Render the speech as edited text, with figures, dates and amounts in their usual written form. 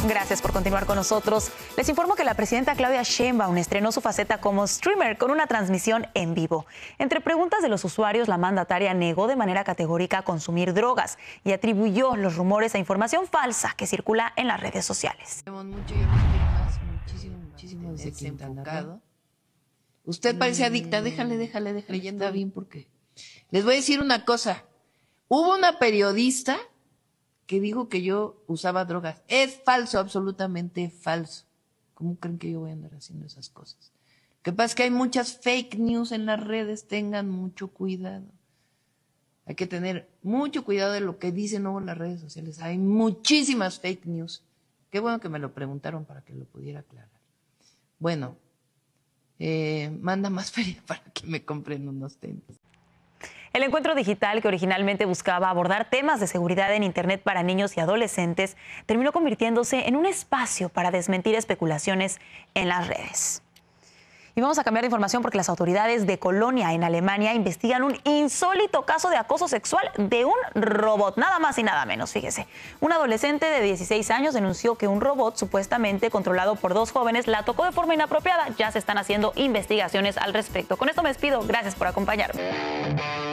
Gracias por continuar con nosotros. Les informo que la presidenta Claudia Sheinbaum estrenó su faceta como streamer con una transmisión en vivo. Entre preguntas de los usuarios, la mandataria negó de manera categórica consumir drogas y atribuyó los rumores a información falsa que circula en las redes sociales. Muchísimo desenfocado. Usted parece adicta, déjale. Leyenda bien porque... Les voy a decir una cosa. Hubo una periodista que dijo que yo usaba drogas. Es falso, absolutamente falso. ¿Cómo creen que yo voy a andar haciendo esas cosas? Lo que pasa es que hay muchas fake news en las redes, tengan mucho cuidado. Hay que tener mucho cuidado de lo que dicen luego en las redes sociales. Hay muchísimas fake news. Qué bueno que me lo preguntaron para que lo pudiera aclarar. Bueno, manda más feria para que me compren unos tenis. El encuentro digital, que originalmente buscaba abordar temas de seguridad en Internet para niños y adolescentes, terminó convirtiéndose en un espacio para desmentir especulaciones en las redes. Y vamos a cambiar de información porque las autoridades de Colonia, en Alemania, investigan un insólito caso de acoso sexual de un robot, nada más y nada menos, fíjese. Un adolescente de 16 años denunció que un robot supuestamente controlado por dos jóvenes la tocó de forma inapropiada. Ya se están haciendo investigaciones al respecto. Con esto me despido. Gracias por acompañarme.